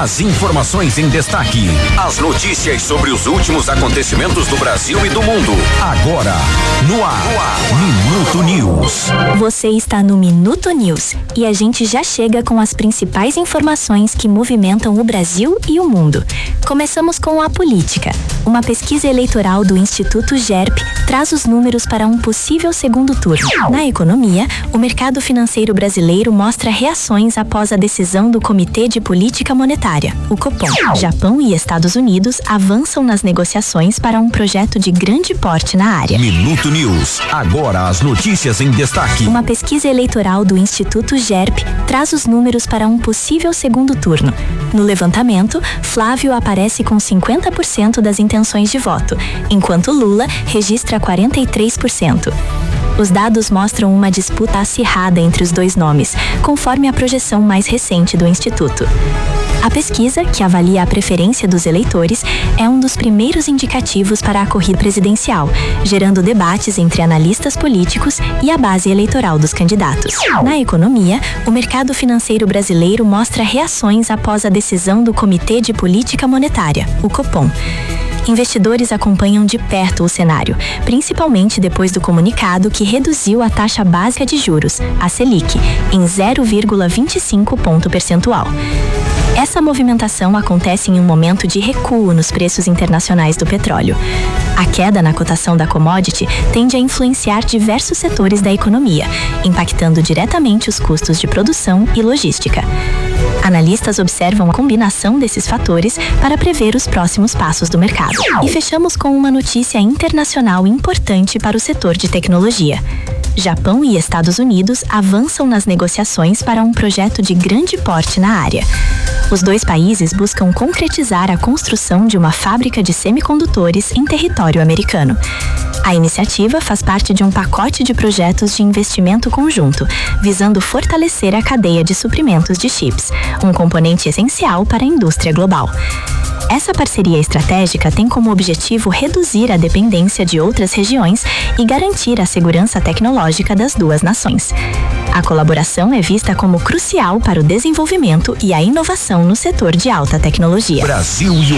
As informações em destaque. As notícias sobre os últimos acontecimentos do Brasil e do mundo. Agora, no ar. Minuto News. Você está no Minuto News e a gente já chega com as principais informações que movimentam o Brasil e o mundo. Começamos com a política. Uma pesquisa eleitoral do Instituto GERP traz os números para um possível segundo turno. Na economia, o mercado financeiro brasileiro mostra reações após a decisão do Comitê de Política Monetária, o Copom. Japão e Estados Unidos avançam nas negociações para um projeto de grande porte na área. Minuto News. Agora as notícias em destaque. Uma pesquisa eleitoral do Instituto GERP traz os números para um possível segundo turno. No levantamento, Flávio aparece com 50% das intenções de voto, enquanto Lula registra 43%. Os dados mostram uma disputa acirrada entre os dois nomes, conforme a projeção mais recente do Instituto. A pesquisa, que avalia a preferência dos eleitores, é um dos primeiros indicativos para a corrida presidencial, gerando debates entre analistas políticos e a base eleitoral dos candidatos. Na economia, o mercado financeiro brasileiro mostra reações após a decisão do Comitê de Política Monetária, o Copom. Investidores acompanham de perto o cenário, principalmente depois do comunicado que reduziu a taxa básica de juros, a Selic, em 0,25 ponto percentual. Essa movimentação acontece em um momento de recuo nos preços internacionais do petróleo. A queda na cotação da commodity tende a influenciar diversos setores da economia, impactando diretamente os custos de produção e logística. Analistas observam a combinação desses fatores para prever os próximos passos do mercado. E fechamos com uma notícia internacional importante para o setor de tecnologia. Japão e Estados Unidos avançam nas negociações para um projeto de grande porte na área. Os dois países buscam concretizar a construção de uma fábrica de semicondutores em território americano. A iniciativa faz parte de um pacote de projetos de investimento conjunto, visando fortalecer a cadeia de suprimentos de chips, um componente essencial para a indústria global. Essa parceria estratégica tem como objetivo reduzir a dependência de outras regiões e garantir a segurança tecnológica das duas nações. A colaboração é vista como crucial para o desenvolvimento e a inovação no setor de alta tecnologia. Brasil e